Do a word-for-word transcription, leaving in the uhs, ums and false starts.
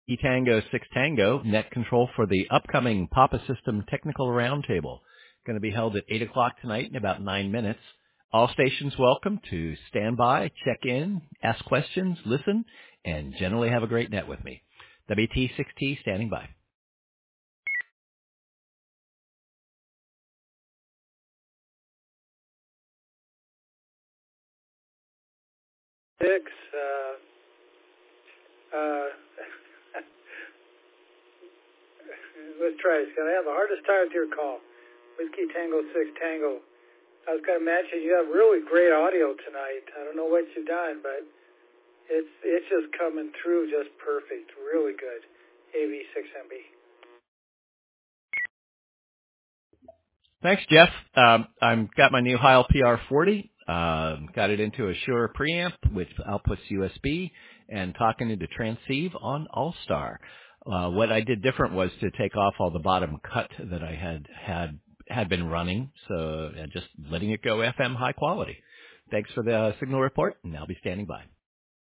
E-Tango six Tango, net control for the upcoming Papa System Technical Roundtable. Going to be held at eight o'clock tonight in about nine minutes. All stations welcome to stand by, check in, ask questions, listen, and generally have a great net with me. W T six T standing by. Six, uh, uh, let's try this. I have the hardest time with your call. Whiskey Tango six Tango. I was going to mention you have really great audio tonight. I don't know what you've done, but it's it's just coming through just perfect. Really good. A V six M B. Thanks, Jeff. Um, I've got my new Heil P R forty. Um, got it into a Shure preamp with outputs U S B and talking into transceive on All-Star. Uh, what I did different was to take off all the bottom cut that I had had had been running, so uh, just letting it go F M high quality. Thanks for the uh, signal report, and I'll be standing by.